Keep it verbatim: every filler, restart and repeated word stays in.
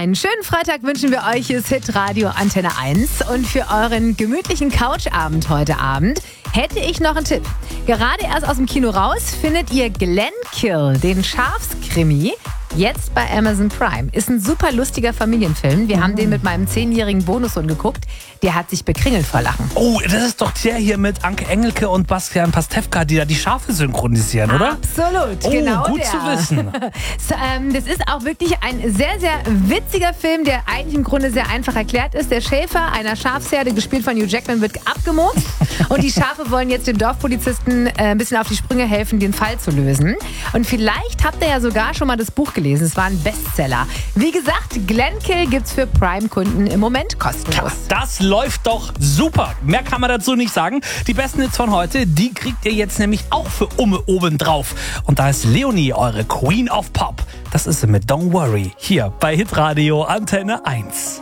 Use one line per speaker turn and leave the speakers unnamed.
Einen schönen Freitag wünschen wir euch. Hier ist Hitradio Antenne eins. Und für euren gemütlichen Couchabend heute Abend hätte ich noch einen Tipp. Gerade erst aus dem Kino raus findet ihr Glenkill, den Schafskrimi, jetzt bei Amazon Prime. Ist ein super lustiger Familienfilm. Wir haben den mit meinem zehnjährigen Bonussohn geguckt. Der hat sich bekringelt vor Lachen.
Oh, das ist doch der hier mit Anke Engelke und Bastian Pastewka, die da die Schafe synchronisieren, oder?
Absolut,
oh,
genau
gut
der.
zu wissen.
So, ähm, das ist auch wirklich ein sehr, sehr witziger Film, der eigentlich im Grunde sehr einfach erklärt ist. Der Schäfer einer Schafsherde, gespielt von Hugh Jackman, wird abgemurkst. Und die Schafe wollen jetzt dem Dorfpolizisten äh, ein bisschen auf die Sprünge helfen, den Fall zu lösen. Und vielleicht habt ihr ja sogar schon mal das Buch gelesen. Es war ein Bestseller. Wie gesagt, Glenkill gibt's für Prime-Kunden im Moment kostenlos.
Das läuft doch super. Mehr kann man dazu nicht sagen. Die besten Hits von heute, die kriegt ihr jetzt nämlich auch für Umme oben drauf. Und da ist Leonie, eure Queen of Pop. Das ist sie mit Don't Worry, hier bei Hitradio Antenne eins.